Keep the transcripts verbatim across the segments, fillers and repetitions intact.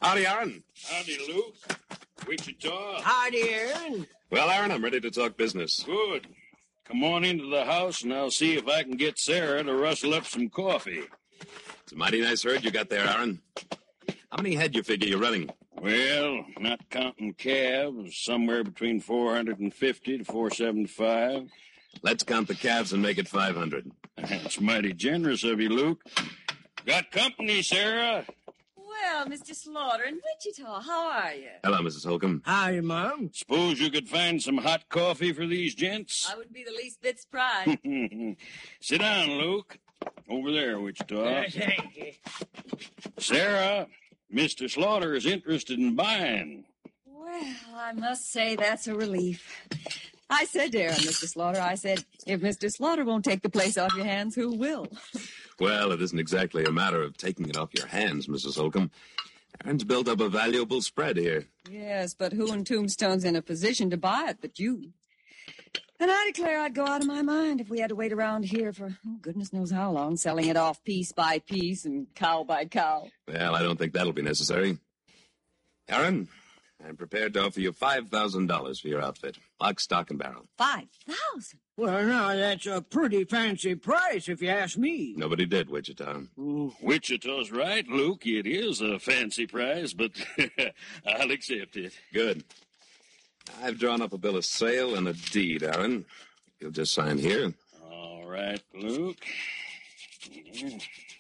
Howdy, Aaron. Howdy, Luke. Wichita. Howdy, Aaron. Well, Aaron, I'm ready to talk business. Good. Come on into the house, and I'll see if I can get Sarah to rustle up some coffee. It's a mighty nice herd you got there, Aaron. How many head you figure you're running? Well, not counting calves, somewhere between four hundred fifty to four seventy-five. Let's count the calves and make it five hundred. That's mighty generous of you, Luke. Got company, Sarah. Well, Mister Slaughter in Wichita, how are you? Hello, Missus Holcomb. Howdy, Mom. Suppose you could find some hot coffee for these gents? I would be the least bit surprised. Sit down, Luke. Over there, Wichita. Uh, thank you. Sarah, Mister Slaughter is interested in buying. Well, I must say that's a relief. I said to Aaron, Mister Slaughter, I said, if Mister Slaughter won't take the place off your hands, who will? Well, it isn't exactly a matter of taking it off your hands, Missus Holcomb. Aaron's built up a valuable spread here. Yes, but who in Tombstone's in a position to buy it but you? And I declare I'd go out of my mind if we had to wait around here for oh, goodness knows how long, selling it off piece by piece and cow by cow. Well, I don't think that'll be necessary. Aaron, I'm prepared to offer you five thousand dollars for your outfit. Lock, stock, and barrel. Five thousand? Well, now, that's a pretty fancy price, if you ask me. Nobody did, Wichita. Ooh. Wichita's right, Luke. It is a fancy price, but I'll accept it. Good. I've drawn up a bill of sale and a deed, Aaron. You'll just sign here. All right, Luke. Yeah.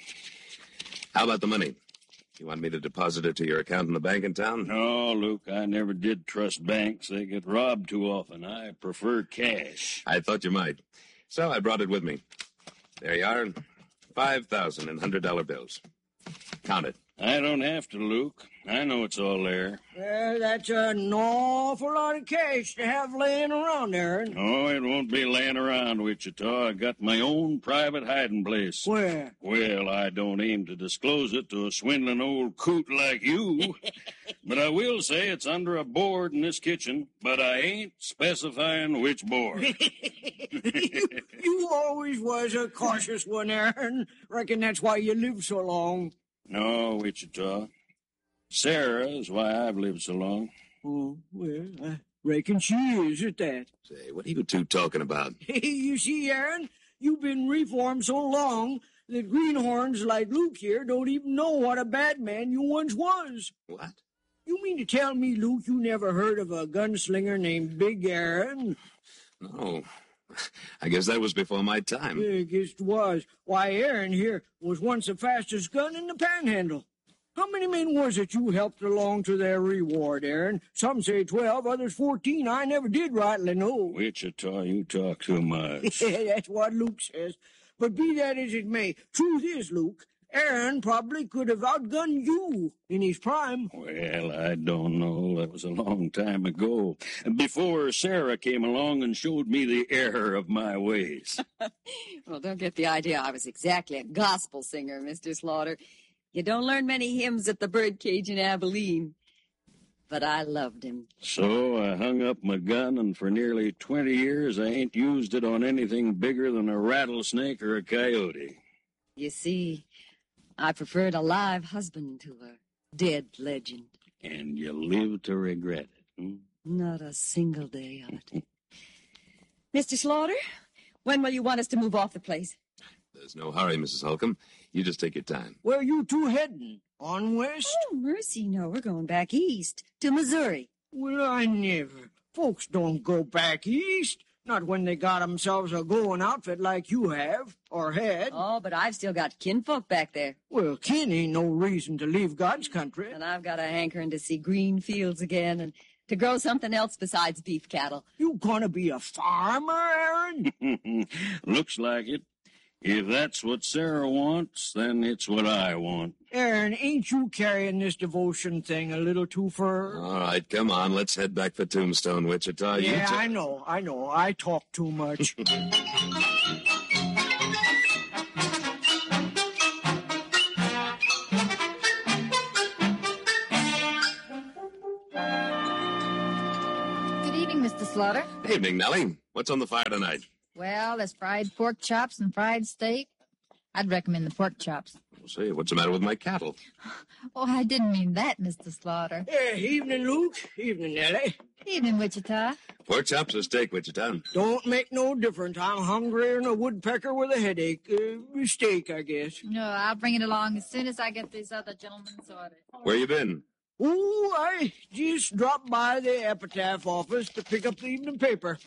How about the money? You want me to deposit it to your account in the bank in town? No, Luke, I never did trust banks. They get robbed too often. I prefer cash. I thought you might. So I brought it with me. There you are. Five thousand in hundred-dollar bills. Count it. I don't have to, Luke. I know it's all there. Well, that's an awful lot of cash to have laying around, Aaron. Oh, it won't be laying around, Wichita. I got my own private hiding place. Where? Well, I don't aim to disclose it to a swindling old coot like you. But I will say it's under a board in this kitchen, but I ain't specifying which board. you, you always was a cautious one, Aaron. Reckon that's why you lived so long. No, Wichita. Sarah is why I've lived so long. Oh, well, I reckon she is at that. Say, what are you two talking about? Hey, you see, Aaron, you've been reformed so long that greenhorns like Luke here don't even know what a bad man you once was. What? You mean to tell me, Luke, you never heard of a gunslinger named Big Aaron? No. I guess that was before my time. I guess it was. Why, Aaron here was once the fastest gun in the Panhandle. How many men was it you helped along to their reward, Aaron? Some say twelve, others fourteen. I never did rightly know. Wichita, you talk too much. That's what Luke says. But be that as it may, truth is, Luke, Aaron probably could have outgunned you in his prime. Well, I don't know. That was a long time ago. Before Sarah came along and showed me the error of my ways. Well, don't get the idea I was exactly a gospel singer, Mister Slaughter. You don't learn many hymns at the birdcage in Abilene. But I loved him. So I hung up my gun, and for nearly twenty years I ain't used it on anything bigger than a rattlesnake or a coyote. You see, I preferred a live husband to a dead legend. And you live to regret it, hmm? Not a single day of it. Mister Slaughter, when will you want us to move off the place? There's no hurry, Missus Holcomb. You just take your time. Where you two heading? On west? Oh, mercy, no. We're going back east to Missouri. Well, I never. Folks don't go back east. Not when they got themselves a going outfit like you have, or had. Oh, but I've still got kinfolk back there. Well, kin ain't no reason to leave God's country. And I've got a hankering to see green fields again and to grow something else besides beef cattle. You gonna be a farmer, Aaron? Looks like it. If that's what Sarah wants, then it's what I want. Aaron, ain't you carrying this devotion thing a little too far? All right, come on. Let's head back for Tombstone, Wichita. You Yeah, t- I know, I know. I talk too much. Good evening, Mister Slaughter. Evening, Nellie. What's on the fire tonight? Well, there's fried pork chops and fried steak. I'd recommend the pork chops. We'll see. What's the matter with my cattle? Oh, I didn't mean that, Mister Slaughter. Hey, evening, Luke. Evening, Nellie. Evening, Wichita. Pork chops or steak, Wichita? Don't make no difference. I'm hungrier than a woodpecker with a headache. Uh, steak, I guess. No, I'll bring it along as soon as I get these other gentlemen's orders. Where you been? Oh, I just dropped by the epitaph office to pick up the evening paper.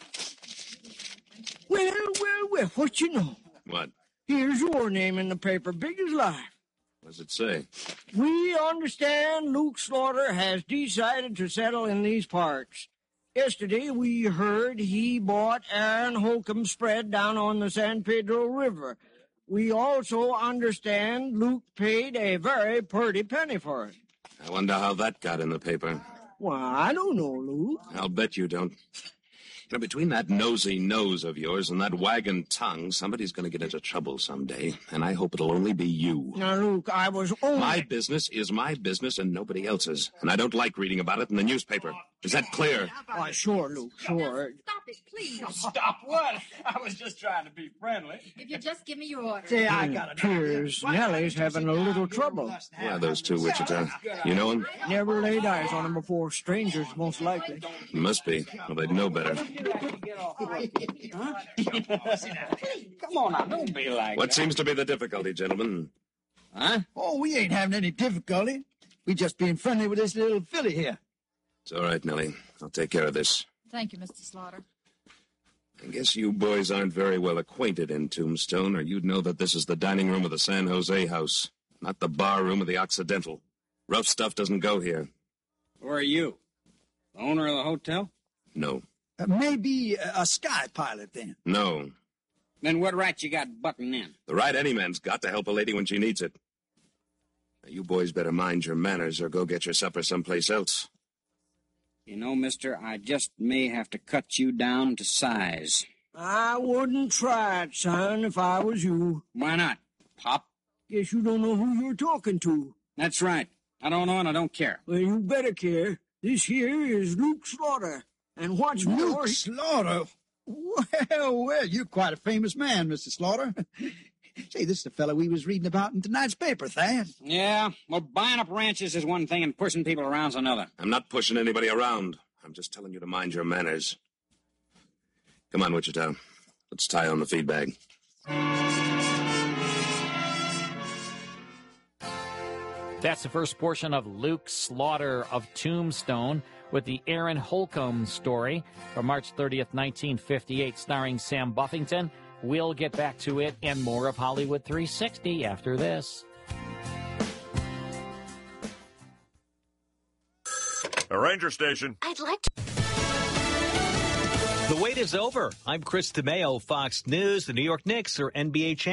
Well, well, well, what you know? What? Here's your name in the paper, big as life. What does it say? We understand Luke Slaughter has decided to settle in these parts. Yesterday, we heard he bought Aaron Holcomb's spread down on the San Pedro River. We also understand Luke paid a very pretty penny for it. I wonder how that got in the paper. Well, I don't know, Luke. I'll bet you don't. You know, between that nosy nose of yours and that wagging tongue, somebody's going to get into trouble someday, and I hope it'll only be you. Now, Luke, I was only... My business is my business and nobody else's, and I don't like reading about it in the newspaper. Is that clear? Why, sure, Luke, sure. Stop it, please. Stop what? I was just trying to be friendly. If you just give me your order. Say, I got it. Appears Nellie's having a little trouble. Yeah, those two, Wichita. You know them? Never laid eyes on him before. Strangers, most likely. Must be. Well, they'd know better. Huh? Come on now, don't be like What that. seems to be the difficulty, gentlemen? Huh? Oh, we ain't having any difficulty. We just being friendly with this little filly here. It's all right, Nellie. I'll take care of this. Thank you, Mister Slaughter. I guess you boys aren't very well acquainted in Tombstone, or you'd know that this is the dining room of the San Jose House, not the bar room of the Occidental. Rough stuff doesn't go here. Who are you? The owner of the hotel? No. Uh, maybe a, a sky pilot, then. No. Then what right you got butting in? The right any man's got to help a lady when she needs it. Now, you boys better mind your manners or go get your supper someplace else. You know, mister, I just may have to cut you down to size. I wouldn't try it, son, if I was you. Why not, Pop? Guess you don't know who you're talking to. That's right. I don't know and I don't care. Well, you better care. This here is Luke Slaughter. And what's more... Luke Slaughter? Well, well, you're quite a famous man, Mister Slaughter. Say, this is the fellow we was reading about in tonight's paper, Thad. Yeah, well, buying up ranches is one thing and pushing people around's another. I'm not pushing anybody around. I'm just telling you to mind your manners. Come on, Wichita. Let's tie on the feed bag. That's the first portion of Luke Slaughter of Tombstone with the Aaron Holcomb story from March thirtieth, nineteen fifty-eight, starring Sam Buffington. We'll get back to it and more of Hollywood three sixty after this. A ranger station. I'd like to... The wait is over. I'm Chris DeMeo, Fox News. The New York Knicks are N B A champions.